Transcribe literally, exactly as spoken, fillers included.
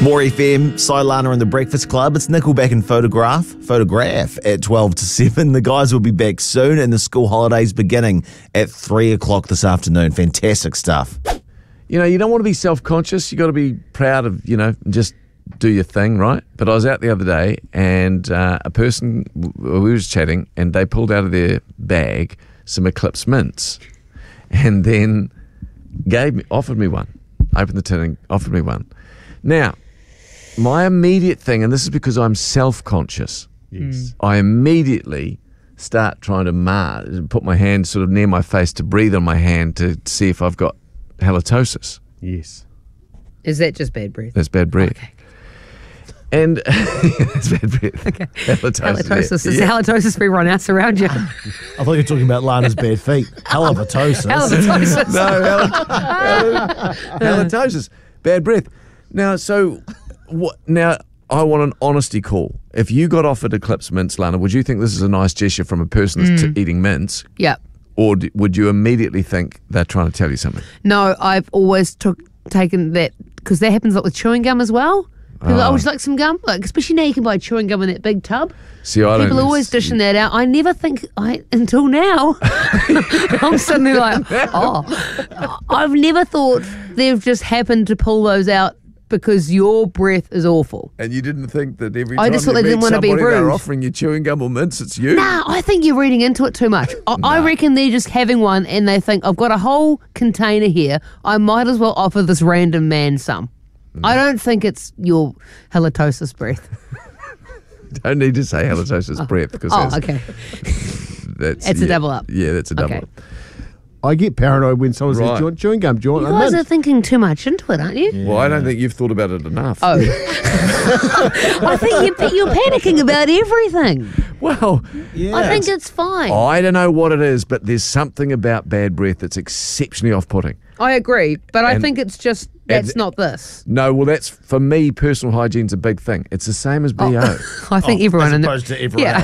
More F M, Cy Lana and the Breakfast Club. It's Nickelback and Photograph. Photograph at twelve to seven. The guys will be back soon, and the school holidays beginning at three o'clock this afternoon. Fantastic stuff. You know, you don't want to be self-conscious. You got to be proud of, you know, just do your thing, right? But I was out the other day, and uh, a person, we were chatting, and they pulled out of their bag some Eclipse mints, and then gave me, offered me one. Opened the tin and offered me one. Now, my immediate thing, and this is because I'm self-conscious, Yes. I immediately start trying to mar, put my hand sort of near my face to breathe on my hand to see if I've got halitosis. Yes. Is that just bad breath? That's bad breath. Okay. And that's bad breath. Okay. Halitosis. Halitosis. Yeah. Is halitosis for everyone else around you? I thought you were talking about Lana's bad feet. Hell of a toast. Halitosis. No, hal- halitosis. Bad breath. Now, so, what? Now, I want an honesty call. If you got offered Eclipse mints, Lana, would you think this is a nice gesture from a person that's t- eating mints? Yeah. Or d- would you immediately think they're trying to tell you something? No, I've always took taken that, because that happens a lot with chewing gum as well. People, oh. oh, would you like some gum? Like, especially now you can buy chewing gum in that big tub. See, I People don't, are always dishing that out. I never think, I until now, I'm suddenly like, oh. I've never thought they've just happened to pull those out because your breath is awful. And you didn't think that every I time just you thought they meet didn't want to be somebody they're rude. offering you chewing gum or mints, it's you? Nah, I think you're reading into it too much. I, I reckon they're just having one and they think, I've got a whole container here. I might as well offer this random man some. Mm. I don't think it's your halitosis breath. Don't need to say halitosis oh. breath because oh, that's, okay. that's It's yeah, a double up. Yeah, that's a double Okay. up. I get paranoid when someone Right. says, "Do you want chewing gum? Do you want You a guys mint?" are thinking too much into it, aren't you? Yeah. Well, I don't think you've thought about it enough. Oh. I think you're, you're panicking about everything. Well, Yeah. I think it's fine. I don't know what it is, but there's something about bad breath that's exceptionally off-putting. I agree, but I And- think it's just, that's and- not this. No, well, that's, for me, personal hygiene's a big thing. It's the same as B O. I think Oh, everyone as in the, opposed to everyone yeah.